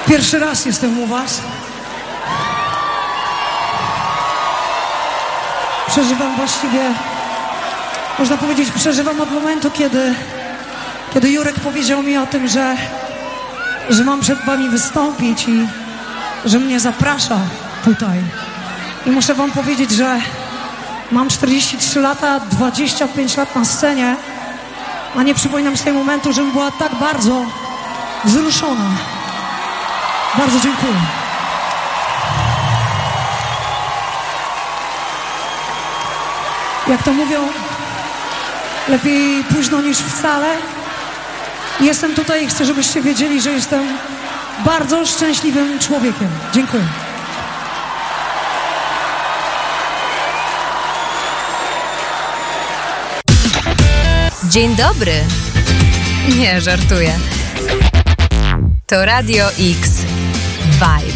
Pierwszy raz jestem u was. Przeżywam właściwie, można powiedzieć, przeżywam od momentu, kiedy Jurek powiedział mi o tym, że mam przed wami wystąpić i że mnie zaprasza tutaj. I muszę wam powiedzieć, że mam 43 lata, 25 lat na scenie, a nie przypominam z tego momentu, żebym była tak bardzo wzruszona. Bardzo dziękuję. Jak to mówią, lepiej późno niż wcale. Jestem tutaj i chcę, żebyście wiedzieli, że jestem bardzo szczęśliwym człowiekiem. Dziękuję. Dzień dobry. Nie, żartuję. To Radio X Vibe.